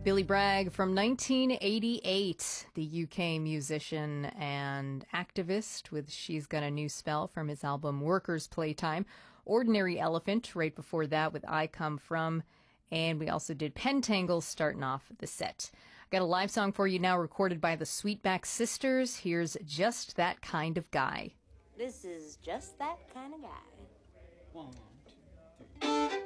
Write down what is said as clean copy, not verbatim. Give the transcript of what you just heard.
Billy Bragg from 1988, the UK musician and activist with She's Got a New Spell from his album Workers' Playtime. Ordinary Elephant right before that with I Come From. And we also did Pentangle starting off the set. I've got a live song for you now recorded by the Sweetback Sisters. Here's Just That Kind of Guy. This is Just That Kind of Guy. 1, 2, 3.